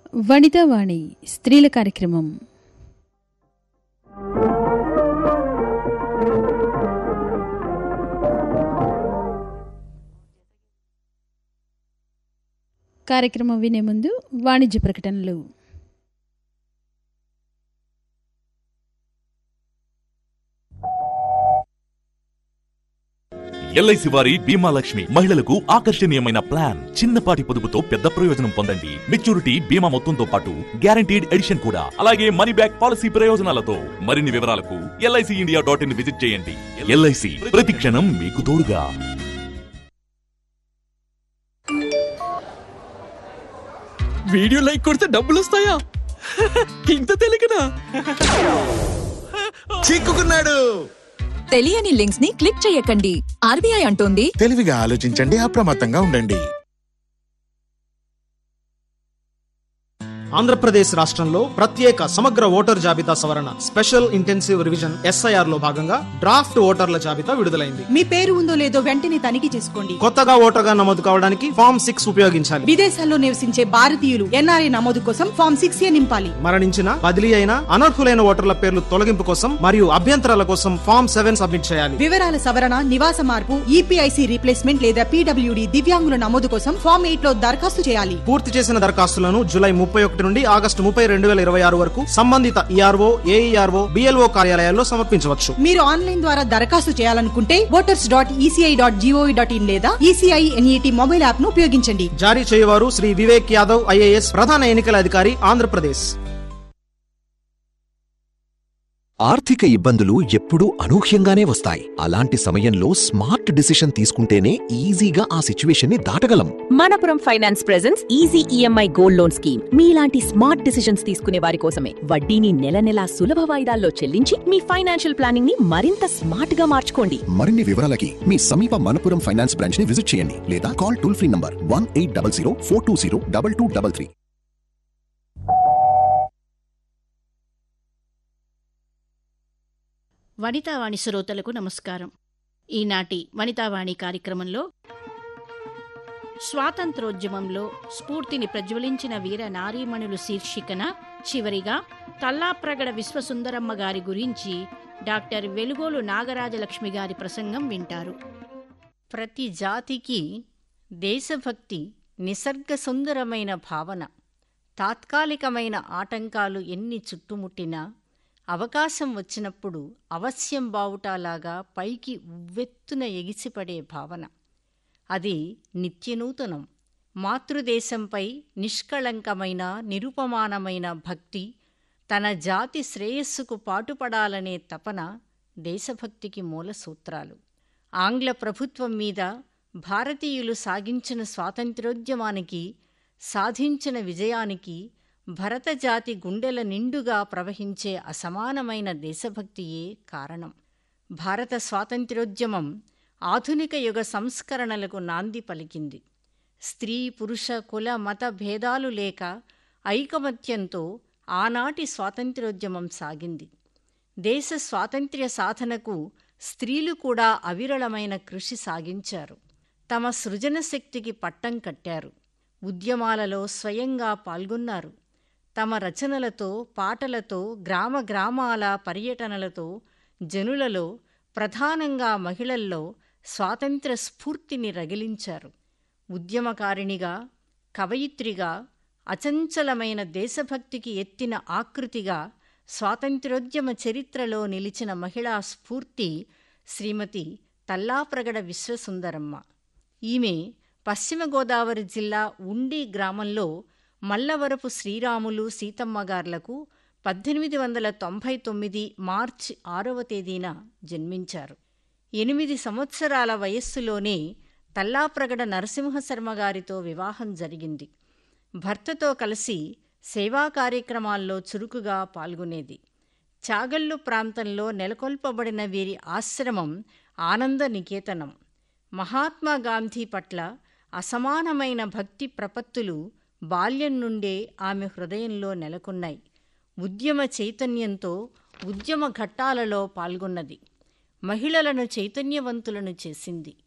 వనితావాణి స్త్రీల కార్యక్రమం. కార్యక్రమం వినే ముందు వాణిజ్య ప్రకటనలు. ఎల్ఐసి వారి బీమా లక్ష్మి మహిళలకు ఆకర్షణీయమైన ప్లాన్. చిన్నపాటి పొదుపుతో పెద్ద ప్రయోజనం పొందండి. మెచ్యూరిటీ బీమా మొత్తంతో పాటు గ్యారంటీడ్ ఎడిషన్ కూడా, అలాగే మనీ బ్యాక్ పాలసీ ప్రయోజనాలతో. మరిన్ని వివరాలకు LICindia.in విజిట్ చేయండి. ఎల్ఐసి ప్రతి క్షణం మీకు తోడుగా. వీడియో లైక్ కొడితే డబ్బులు వస్తాయా? ఇంత తెలియకనా? చిక్కుకున్నాడు. తెలియని లింక్స్ ని క్లిక్ చేయకండి. RBI అంటోంది, తెలివిగా ఆలోచించండి, అప్రమత్తంగా ఉండండి. ఆంధ్రప్రదేశ్ రాష్ట్రంలో ప్రత్యేక సమగ్ర ఓటర్ జాబితా సవరణ స్పెషల్ ఇంటెన్సివ్ రివిజన్ SIR లో భాగంగా డ్రాఫ్ట్ ఓటర్ల జాబితా విడుదలైంది. మీ పేరు ఉందో లేదో వెంటనే తనిఖీ చేసుకోండి. కొత్తగా ఓటర్గా నమోదు కావడానికి ఫామ్ 6 ఉపయోగించాలి. విదేశాల్లో నివసించే భారతీయులు NRI నమోదు కోసం ఫామ్ 6A నింపాలి. మరణించిన, బదిలీ అయిన, అనర్హులైన ఓటర్ల పేర్లు తొలగింపు కోసం మరియు అభ్యంతరాల కోసం ఫామ్ 7 సబ్మిట్ చేయాలి. వివరాల సవరణ, నివాస మార్పు, EPIC రీప్లేస్మెంట్ లేదా PWD దివ్యాంగుల నమోదు కోసం ఫామ్ 8 లో దరఖాస్తు చేయాలి. పూర్తి చేసిన దరఖాస్తులను జూలై 31 నుండి ఆగస్టు 30, 2026 వరకు సంబంధిత ERO, AERO, BLO కార్యాలయాల్లో సమర్పించవచ్చు. మీరు ఆన్లైన్ ద్వారా దరఖాస్తు చేయాలనుకుంటే voters.eci.gov.in లేదా ECI NET మొబైల్ యాప్ ను ఉపయోగించండి. జారీ చేయవారు శ్రీ వివేక్ యాదవ్ IAS, ప్రధాన ఎన్నికల అధికారి, ఆంధ్రప్రదేశ్. ఆర్థిక ఇబ్బందులు ఎప్పుడూ అనూహ్యంగానే వస్తాయి. అలాంటి సమయంలో స్మార్ట్ డిసిషన్ తీసుకుంటేనే ఈజీగా ఆ సిచ్యువేషన్ ని దాటగలం. Manappuram finance presents easy EMI gold loan scheme. మీలాంటి స్మార్ట్ డిసిషన్స్ తీసుకునే వారి కోసమే. వడ్డీని నెల నెలా సులభ వాయిదాల్లో చెల్లించి మీ ఫైనాన్షియల్ ప్లానింగ్ ని మరింత స్మార్ట్ గా మార్చుకోండి. మరిన్ని వివరాలకి మీ సమీప మనపురం ఫైనాన్స్ బ్రాంచ్ ని విజిట్ చేయండి లేదా call toll free number 1800 420 2233. Vanitha Vani శ్రోతలకు నమస్కారం. ఈనాటి వనితావాణి కార్యక్రమంలో స్వాతంత్రోద్యమంలో స్ఫూర్తిని ప్రజ్వలించిన వీర నారీమణులు శీర్షికన చివరిగా తల్లాప్రగడ విశ్వసుందరమ్మ గారి గురించి డాక్టర్ వెలుగోలు నాగరాజలక్ష్మి గారి ప్రసంగం వింటారు. ప్రతి జాతికి దేశభక్తి నిసర్గ సుందరమైన భావన. తాత్కాలికమైన ఆటంకాలు ఎన్ని చుట్టుముట్టినా అవకాశం వచ్చినప్పుడు అవశ్యం బావుటాలాగా పైకి ఉవ్వెత్తున ఎగిసిపడే భావన. అది నిత్యనూతనం. మాతృదేశంపై నిష్కళంకమైన, నిరుపమానమైన భక్తి, తన జాతి శ్రేయస్సుకు పాటుపడాలనే తపన దేశభక్తికి మూల సూత్రాలు. ఆంగ్ల ప్రభుత్వం మీద భారతీయులు సాగించిన స్వాతంత్ర్యోద్యమానికి, సాధించిన విజయానికి భరతజాతి గుండెల నిండుగా ప్రవహించే అసమానమైన దేశభక్తియే కారణం. భారత స్వాతంత్ర్యోద్యమం ఆధునిక యుగ సంస్కరణలకు నాంది పలికింది. స్త్రీ, పురుష, కుల, మత భేదాలు లేక ఐకమత్యంతో ఆనాటి స్వాతంత్ర్యోద్యమం సాగింది. దేశ స్వాతంత్ర్య సాధనకు స్త్రీలు కూడా అవిరళమైన కృషి సాగించారు. తమ సృజన శక్తికి పట్టం కట్టారు. ఉద్యమాలలో స్వయంగా పాల్గొన్నారు. తమ రచనలతో, పాటలతో, గ్రామ గ్రామాల పర్యటనలతో జనులలో, ప్రధానంగా మహిళల్లో స్వాతంత్ర్య స్ఫూర్తిని రగిలించారు. ఉద్యమకారిణిగా, కవయిత్రిగా, అచంచలమైన దేశభక్తికి ఎత్తిన ఆకృతిగా స్వాతంత్ర్యోద్యమ చరిత్రలో నిలిచిన మహిళా స్ఫూర్తి శ్రీమతి తల్లాప్రగడ విశ్వసుందరమ్మ. ఈమె పశ్చిమ గోదావరి జిల్లా ఉండి గ్రామంలో మల్లవరపు శ్రీరాములు సీతమ్మగార్లకు 1899 మార్చి 6వ తేదీన జన్మించారు. 8 సంవత్సరాల వయస్సులోనే తల్లాప్రగడ నరసింహశర్మగారితో వివాహం జరిగింది. భర్తతో కలిసి సేవా కార్యక్రమాల్లో చురుకుగా పాల్గొనేది. చాగల్లు ప్రాంతంలో నెలకొల్పబడిన వీరి ఆశ్రమం ఆనంద నికేతనం. మహాత్మాగాంధీ పట్ల అసమానమైన భక్తి ప్రపత్తులు బాల్యం నుండే ఆమె హృదయంలో నెలకొన్నాయి. ఉద్యమ చైతన్యంతో ఉద్యమ ఘట్టాలలో పాల్గొన్నది. మహిళలను చైతన్యవంతులను చేసింది.